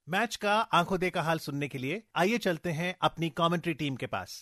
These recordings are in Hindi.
मैच का आंखों देखा हाल सुनने के लिए आइए चलते हैं अपनी कमेंट्री टीम के पास।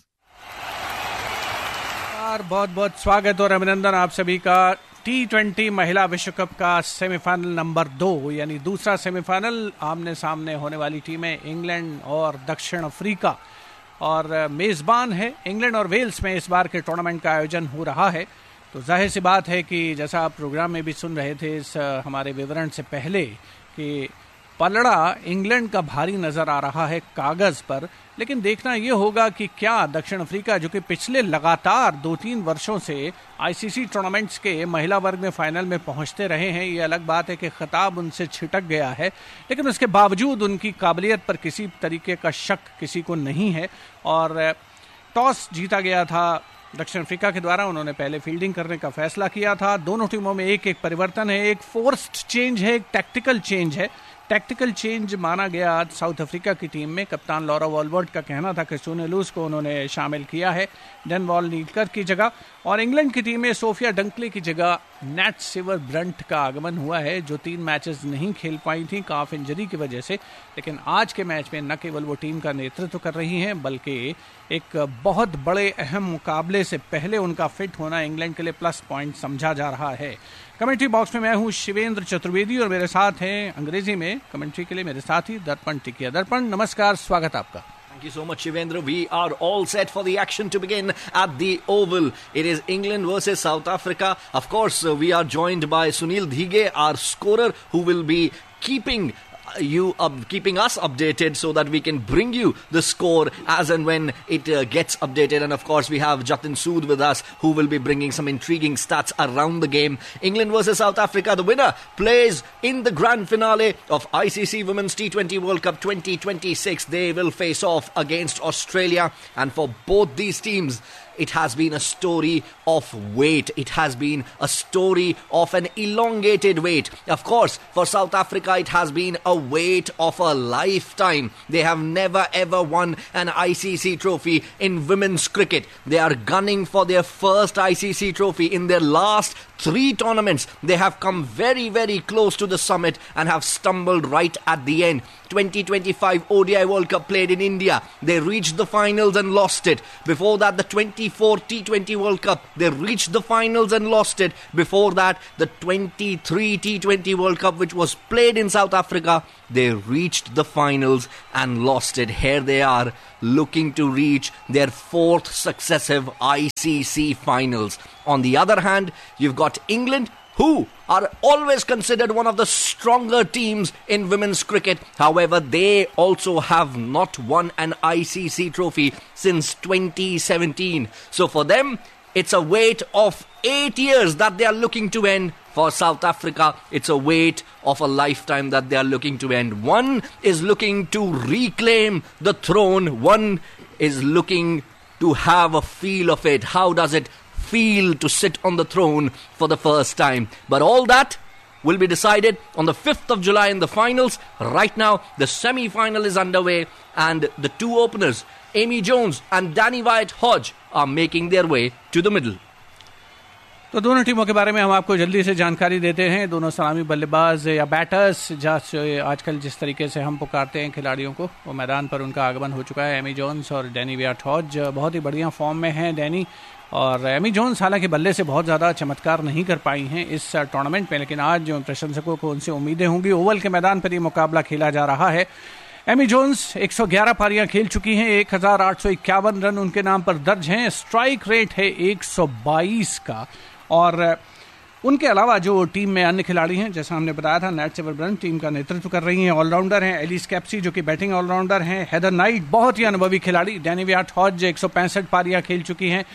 बहुत बहुत स्वागत और अभिनंदन आप सभी का T20 महिला विश्व कप का सेमीफाइनल नंबर 2 यानी दूसरा सेमीफाइनल। आमने सामने होने वाली टीमें इंग्लैंड और दक्षिण अफ्रीका और मेजबान है इंग्लैंड और वेल्स में इस बार के टूर्नामेंट का आयोजन हो रहा है। तो जाहिर सी बात है कि जैसा आप प्रोग्राम में भी सुन रहे थे इस हमारे विवरण से पहले कि पलड़ा इंग्लैंड का भारी नजर आ रहा है कागज पर, लेकिन देखना यह होगा कि क्या दक्षिण अफ्रीका जो कि पिछले लगातार 2-3 वर्षों से आईसीसी टूर्नामेंट्स के महिला वर्ग में फाइनल में पहुंचते रहे हैं। ये अलग बात है कि खिताब उनसे छिटक गया है, लेकिन उसके बावजूद उनकी काबिलियत पर किसी तरीके का शक किसी को नहीं है। और टॉस जीता गया था दक्षिण अफ्रीका के द्वारा, उन्होंने पहले फील्डिंग करने का फैसला किया था। दोनों टीमों में एक एक परिवर्तन है, एक फोर्स्ड चेंज है, एक टैक्टिकल चेंज है। टैक्टिकल चेंज माना गया आज साउथ अफ्रीका की टीम में। कप्तान लॉरा वॉलवर्ट का कहना था कि सोने लूस को उन्होंने शामिल किया है डेन वॉल नीलकर की जगह, और इंग्लैंड की टीम में सोफिया डंकले की जगह नैट सिवर ब्रंट का आगमन हुआ है, जो 3 मैचेस नहीं खेल पाई थी काफ इंजरी की वजह से। लेकिन आज के मैच में न केवल वो टीम का नेतृत्व कर रही हैं, बल्कि एक बहुत बड़े अहम मुकाबले से पहले उनका फिट होना इंग्लैंड के लिए प्लस पॉइंट समझा जा रहा है। कमेंट्री बॉक्स में मैं हूं शिवेंद्र चतुर्वेदी और मेरे साथ हैं अंग्रेजी में कमेंट्री के लिए मेरे साथी दर्पण टिकिया। दर्पण नमस्कार, स्वागत आपका। Thank you so much, Shivendra. We are all set for the action to begin at the Oval. It is England versus South Africa. Of course, we are joined by Sunil Dhige, our scorer, who will be keeping us updated so that we can bring you the score as and when it gets updated. And of course we have Jatin Sood with us, who will be bringing some intriguing stats around the game. England versus South Africa. The winner plays in the grand finale of ICC Women's T20 World Cup 2026. They will face off against Australia, and for both these teams it has been a story of wait. It has been a story of an elongated wait. Of course, for South Africa, it has been a wait of a lifetime. They have never ever won an ICC trophy in women's cricket. They are gunning for their first ICC trophy in their last 3 tournaments. They have come very, very close to the summit and have stumbled right at the end. 2025 ODI World Cup played in India. They reached the finals and lost it. Before that, the 24 T20 World Cup. They reached the finals and lost it. Before that, the 23 T20 World Cup, which was played in South Africa, they reached the finals and lost it. Here they are, looking to reach their 4th successive ICC finals. On the other hand, you've got England, who are always considered one of the stronger teams in women's cricket. However, they also have not won an ICC trophy since 2017. So for them, it's a wait of 8 years that they are looking to end. For South Africa, it's a wait of a lifetime that they are looking to end. One is looking to reclaim the throne. One is looking to have a feel of it. How does it feel to sit on the throne for the first time? But all that will be decided on the 5th of July in the finals. Right now, the semi-final is underway, and the 2 openers, Amy Jones and Danny Wyatt-Hodge, are making their way to the middle. तो दोनों टीमों के बारे में हम आपको जल्दी से जानकारी देते हैं। दोनों सलामी बल्लेबाज या बैटर्स, आजकल जिस तरीके से हम पुकारते हैं खिलाड़ियों को, वो मैदान पर उनका आगमन हो चुका है। एमी जोन्स और डैनी वयाट-हॉज बहुत ही बढ़िया फॉर्म में हैं डैनी, और एमी जोन्स हालांकि बल्ले से बहुत ज़्यादा चमत्कार नहीं कर पाई हैं इस टूर्नामेंट में, लेकिन आज जो प्रशंसकों को उनसे उम्मीदें होंगी। ओवल के मैदान पर ये मुकाबला खेला जा रहा है। एमी जोन्स 111 पारियां खेल चुकी हैं, 1851 रन उनके नाम पर दर्ज हैं, स्ट्राइक रेट है 122 का। और उनके अलावा जो टीम में अन्य खिलाड़ी हैं, जैसा हमने बताया था, नैट सिवर ब्रंट टीम का नेतृत्व कर रही हैं, ऑलराउंडर हैं एलिस कैप्सी जो कि बैटिंग ऑलराउंडर हैं, हेदर नाइट बहुत ही अनुभवी खिलाड़ी, डैनी वयाट-हॉज 165 पारियां खेल चुकी हैं,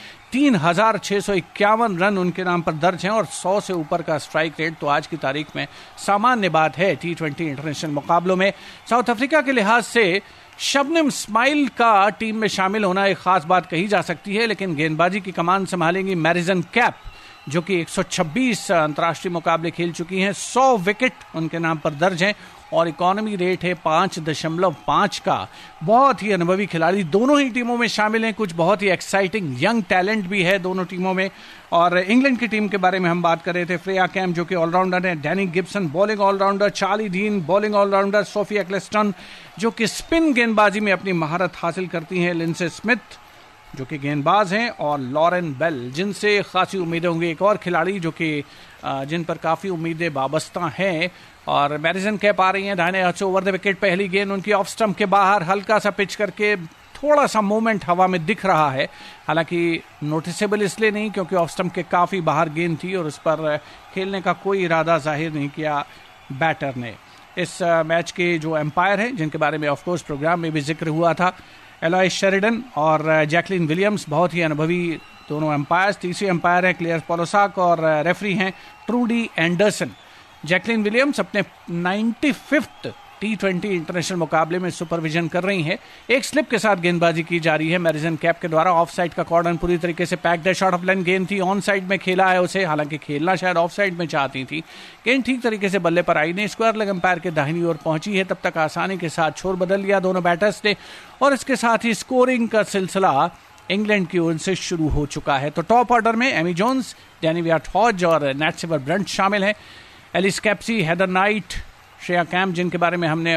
3651 रन उनके नाम पर दर्ज हैं और 100 से ऊपर का स्ट्राइक रेट। तो आज की तारीख में सामान्य बात है T20 इंटरनेशनल मुकाबलों में। साउथ अफ्रीका के लिहाज से शबनम इस्माइल का टीम में शामिल होना एक खास बात कही जा सकती है, लेकिन गेंदबाजी की कमान संभालेंगी मैरिजन कैप, जो कि 126 अंतर्राष्ट्रीय मुकाबले खेल चुकी हैं। 100 विकेट उनके नाम पर दर्ज हैं और इकोनॉमी रेट है 5.5 का। बहुत ही अनुभवी खिलाड़ी दोनों ही टीमों में शामिल हैं। कुछ बहुत ही एक्साइटिंग यंग टैलेंट भी है दोनों टीमों में। और इंग्लैंड की टीम के बारे में हम बात कर रहे थे। फ्रेया कैम जो कि ऑलराउंडर है, Danny Gibson bowling allrounder, Charlie dean bowling allrounder, Sophie Ecclestone जो कि स्पिन गेंदबाजी में अपनी महारत हासिल करती हैं, लिंडसे स्मिथ जो कि गेंदबाज हैं, और लॉरेन बेल जिनसे खासी उम्मीदें होंगी। एक और खिलाड़ी जो कि जिन पर काफ़ी उम्मीदें वाबस्ता हैं, और मैडिसन कैप आ रही हैं दाहिने हाथ से ओवर द विकेट। पहली गेंद उनकी ऑफ स्टंप के बाहर हल्का सा पिच करके थोड़ा सा मूवमेंट हवा में दिख रहा है, हालांकि नोटिसेबल इसलिए नहीं क्योंकि ऑफ स्टंप के काफ़ी बाहर गेंद थी और उस पर खेलने का कोई इरादा जाहिर नहीं किया बैटर ने। इस मैच के जो एम्पायर हैं जिनके बारे में ऑफकोर्स प्रोग्राम में भी जिक्र हुआ था, एलॉय शेरिडन और जैकलिन विलियम्स, बहुत ही अनुभवी दोनों एम्पायर्स। तीसरी एम्पायर है क्लेयर पोलोसाक और रेफरी हैं ट्रूडी एंडरसन। जैकलिन विलियम्स अपने 95th T20 इंटरनेशनल मुकाबले में सुपरविजन कर रही हैं। एक स्लिप के साथ गेंदबाजी की जा रही है मैडिसन कैप के द्वारा। ऑफ साइड का कॉर्डन पूरी तरीके से पैक्ड है। शॉर्ट ऑफ लेंथ गेंद थी, ऑन साइड में खेला है उसे, हालांकि खेलना शायद ऑफ साइड में चाहती थी। गेंद ठीक तरीके से बल्ले पर आई नहीं, स्क्वायर लेग अंपायर के दाहिनी ओर पहुंची है। तब तक आसानी के साथ छोर बदल लिया दोनों बैटर्स ने और इसके साथ ही स्कोरिंग का सिलसिला इंग्लैंड की ओर से शुरू हो चुका है। तो टॉप ऑर्डर में एमी जोन्स, डैनी वियाट हॉज और नैट सिवर ब्रंट शामिल हैं। Alice Capsey, Heather night, Freya cam जिनके बारे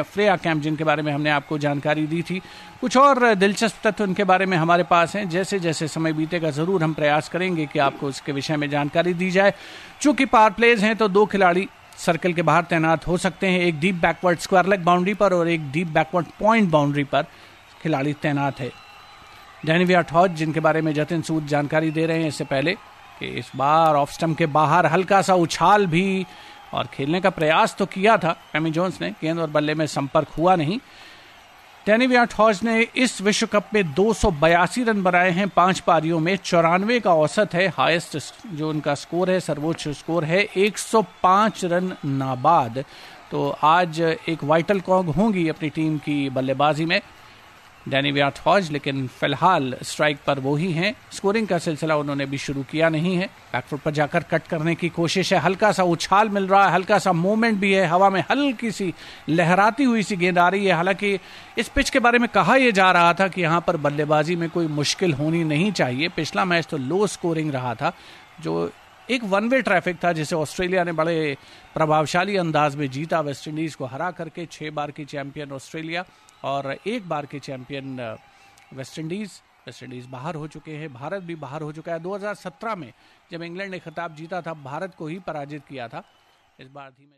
में हमने आपको जानकारी दी थी। कुछ और दिलचस्प तथ्य उनके बारे में हमारे पास हैं। जैसे जैसे समय बीतेगा ज़रूर हम प्रयास करेंगे कि आपको उसके विषय में जानकारी दी जाए। चूंकि पावर प्लेज हैं तो 2 खिलाड़ी सर्कल के बाहर तैनात हो सकते हैं। एक deep backward square leg boundary पर और एक डीप बैकवर्ड पॉइंट बाउंड्री पर खिलाड़ी तैनात है। डैनी वियाट हॉज जिनके बारे में जतिन सूद जानकारी दे रहे हैं इससे पहले कि इस बार ऑफ स्टंप के बाहर हल्का सा उछाल भी और खेलने का प्रयास तो किया था एमी जोन्स ने, गेंद और बल्ले में संपर्क हुआ नहीं। डैनी वियाट हॉज ने इस विश्व कप में 282 रन बनाए हैं 5 पारियों में। 94 का औसत है। हाईएस्ट जो उनका स्कोर है, सर्वोच्च स्कोर है 105 रन नाबाद। तो आज एक वाइटल कॉग होंगी अपनी टीम की बल्लेबाजी में डैनी वियाट हॉज, लेकिन फिलहाल स्ट्राइक पर वो ही हैं। स्कोरिंग का सिलसिला उन्होंने भी शुरू किया नहीं है। बैकफुट पर जाकर कट करने की कोशिश है, हल्का सा उछाल मिल रहा है, हल्का सा मूवमेंट भी है, हवा में हल्की सी लहराती हुई सी गेंद आ रही है। हालांकि इस पिच के बारे में कहा यह जा रहा था कि यहाँ पर बल्लेबाजी में कोई मुश्किल होनी नहीं चाहिए। पिछला मैच तो लो स्कोरिंग रहा था, जो एक वन वे ट्रैफिक था जिसे ऑस्ट्रेलिया ने बड़े प्रभावशाली अंदाज में जीता, वेस्ट इंडीज को हरा करके। 6 बार की चैंपियन ऑस्ट्रेलिया और 1 बार के चैंपियन वेस्ट इंडीज बाहर हो चुके हैं। भारत भी बाहर हो चुका है। 2017 में जब इंग्लैंड ने खिताब जीता था, भारत को ही पराजित किया था। इस बार धीमे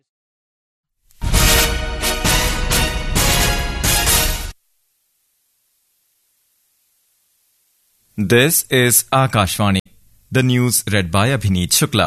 This is Akashvani. The news read by Abhineet Shukla.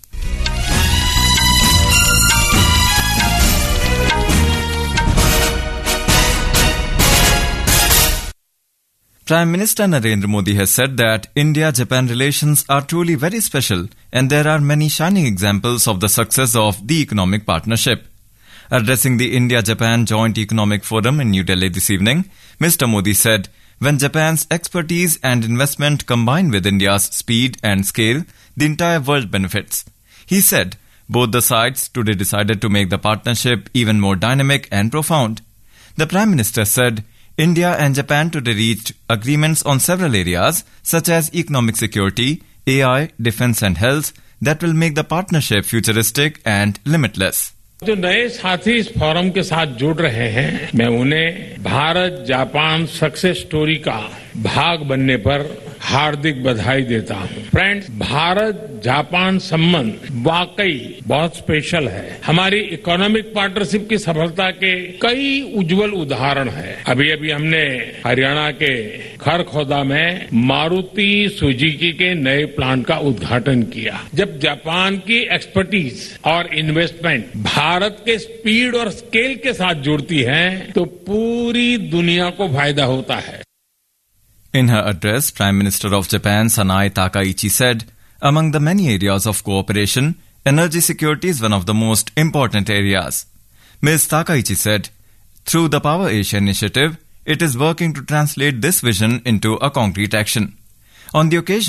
Prime Minister Narendra Modi has said that India-Japan relations are truly very special and there are many shining examples of the success of the economic partnership. Addressing the India-Japan Joint Economic Forum in New Delhi this evening, Mr. Modi said, when Japan's expertise and investment combine with India's speed and scale, the entire world benefits. He said, both the sides today decided to make the partnership even more dynamic and profound. The Prime Minister said, India and Japan today reached agreements on several areas such as economic security, AI, defense and health that will make the partnership futuristic and limitless. जो नए साथी इस फोरम के साथ जुड़ रहे हैं, मैं उन्हें भारत जापान सक्सेस स्टोरी का भाग बनने पर हार्दिक बधाई देता हूं। फ्रेंड्स, भारत जापान संबंध वाकई बहुत स्पेशल है। हमारी इकोनॉमिक पार्टनरशिप की सफलता के कई उज्जवल उदाहरण हैं। अभी अभी हमने हरियाणा के खरखोदा में मारुति सुजुकी के नए प्लांट का उद्घाटन किया। जब जापान की एक्सपर्टीज और इन्वेस्टमेंट भारत के स्पीड और स्केल के साथ जुड़ती है तो पूरी दुनिया को फायदा होता है। In her address, Prime Minister of Japan Sanae Takaichi said, among the many areas of cooperation, energy security is one of the most important areas. Ms. Takaichi said, through the Power Asia initiative, it is working to translate this vision into a concrete action. On the occasion,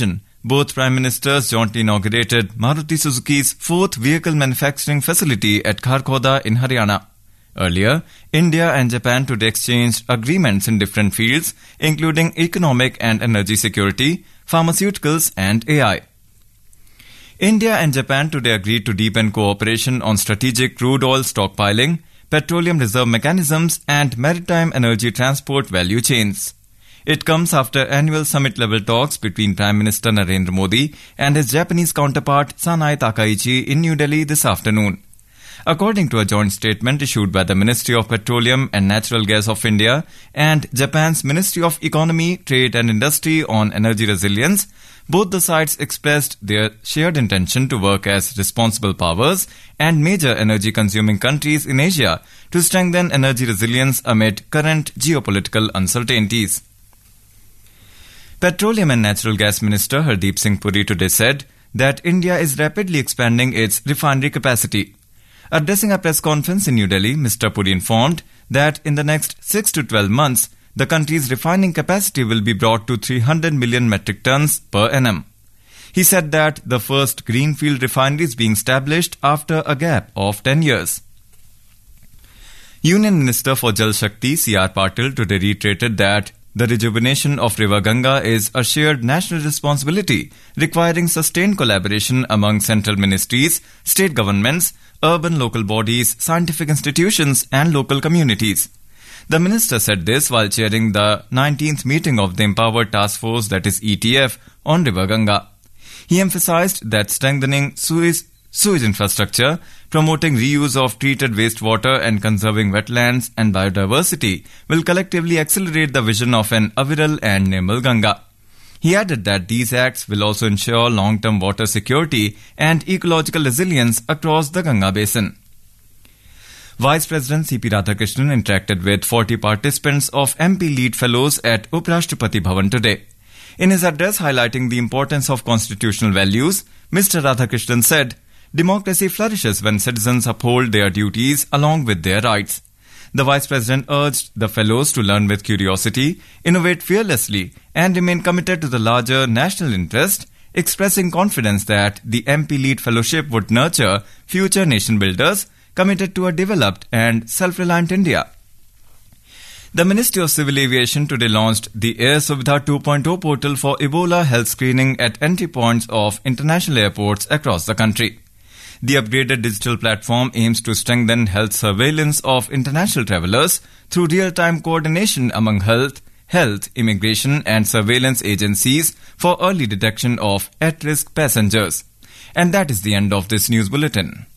Both Prime Ministers jointly inaugurated Maruti Suzuki's 4th vehicle manufacturing facility at Kharkhoda in Haryana. Earlier, India and Japan today exchanged agreements in different fields, including economic and energy security, pharmaceuticals, and AI. India and Japan today agreed to deepen cooperation on strategic crude oil stockpiling, petroleum reserve mechanisms, and maritime energy transport value chains. It comes after annual summit-level talks between Prime Minister Narendra Modi and his Japanese counterpart Sanae Takaichi in New Delhi this afternoon. According to a joint statement issued by the Ministry of Petroleum and Natural Gas of India and Japan's Ministry of Economy, Trade and Industry on energy resilience, both the sides expressed their shared intention to work as responsible powers and major energy-consuming countries in Asia to strengthen energy resilience amid current geopolitical uncertainties. Petroleum and Natural Gas Minister Hardeep Singh Puri today said that India is rapidly expanding its refinery capacity. Addressing a press conference in New Delhi, Mr. Puri informed that in the next 6 to 12 months, the country's refining capacity will be brought to 300 million metric tons per annum. He said that the first greenfield refinery is being established after a gap of 10 years. Union Minister for Jal Shakti C.R. Patil today reiterated that the rejuvenation of River Ganga is a shared national responsibility requiring sustained collaboration among central ministries, state governments, urban local bodies, scientific institutions and local communities. The minister said this while chairing the 19th meeting of the Empowered Task Force, that is ETF, on River Ganga. He emphasized that strengthening sewage infrastructure, promoting reuse of treated wastewater and conserving wetlands and biodiversity will collectively accelerate the vision of an Aviral and Nirmal Ganga. He added that these acts will also ensure long-term water security and ecological resilience across the Ganga basin. Vice President C.P. Radhakrishnan interacted with 40 participants of MP Lead Fellows at Uprashtrapati Bhavan today. In his address highlighting the importance of constitutional values, Mr. Radhakrishnan said, "Democracy flourishes when citizens uphold their duties along with their rights." The Vice President urged the fellows to learn with curiosity, innovate fearlessly, and remain committed to the larger national interest, expressing confidence that the MP Lead Fellowship would nurture future nation builders committed to a developed and self-reliant India. The Ministry of Civil Aviation today launched the Air Suvidha 2.0 portal for Ebola health screening at entry points of international airports across the country. The upgraded digital platform aims to strengthen health surveillance of international travelers through real-time coordination among health, immigration and surveillance agencies for early detection of at-risk passengers. And that is the end of this news bulletin.